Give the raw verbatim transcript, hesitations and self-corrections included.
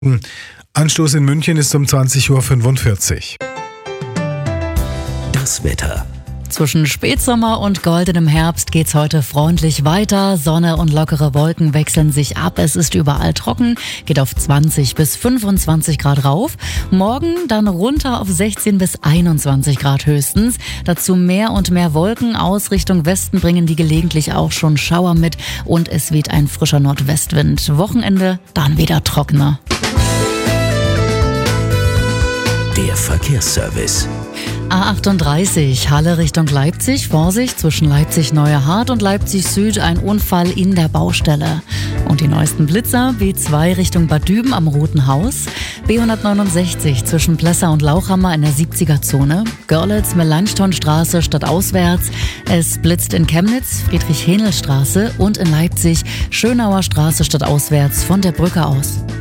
Anstoß in München ist um zwanzig Uhr fünfundvierzig. Das Wetter. Zwischen Spätsommer und goldenem Herbst geht's heute freundlich weiter. Sonne und lockere Wolken wechseln sich ab. Es ist überall trocken, geht auf zwanzig bis fünfundzwanzig Grad rauf. Morgen dann runter auf sechzehn bis einundzwanzig Grad höchstens. Dazu mehr und mehr Wolken. Aus Richtung Westen bringen die gelegentlich auch schon Schauer mit. Und es weht ein frischer Nordwestwind. Wochenende dann wieder trockener. Der Verkehrsservice. A achtunddreißig, Halle Richtung Leipzig. Vorsicht, zwischen Leipzig-Neuerhardt und Leipzig-Süd ein Unfall in der Baustelle. Und die neuesten Blitzer, B zwei Richtung Bad Düben am Roten Haus. B hundertneunundsechzig zwischen Plessa und Lauchhammer in der siebziger-Zone. Görlitz-Melanchthonstraße stadtauswärts. Es blitzt in Chemnitz, Friedrich-Hähnel-Straße und in Leipzig Schönauer Straße stadtauswärts von der Brücke aus.